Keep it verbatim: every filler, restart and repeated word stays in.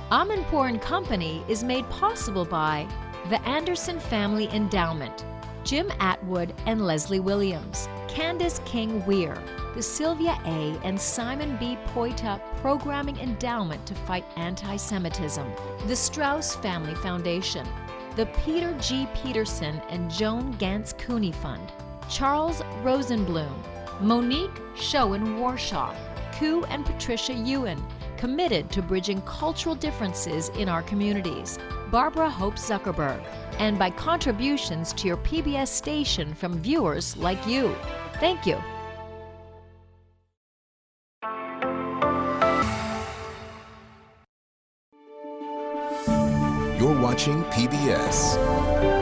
Amanpour and Company is made possible by the Anderson Family Endowment, Jim Atwood and Leslie Williams, Candace King Weir, the Sylvia A. and Simon B. Poita Programming Endowment to Fight Anti-Semitism, the Strauss Family Foundation, the Peter G. Peterson and Joan Gantz Cooney Fund, Charles Rosenblum, Monique Schoen-Warshaw, Koo and Patricia Ewan, committed to bridging cultural differences in our communities, Barbara Hope Zuckerberg, and by contributions to your P B S station from viewers like you. Thank you. You're watching P B S.